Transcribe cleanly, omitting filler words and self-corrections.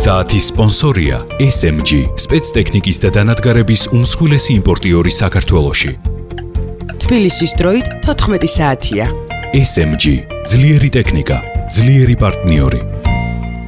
საათის სპონსორია SMG, სპეცტექნიკის და დანადგარების უმსხვილესი იმპორტიორი საქართველოში. თბილისის დროით 14 საათია. SMG, ძლიერი ტექნიკა, ძლიერი პარტნიორი.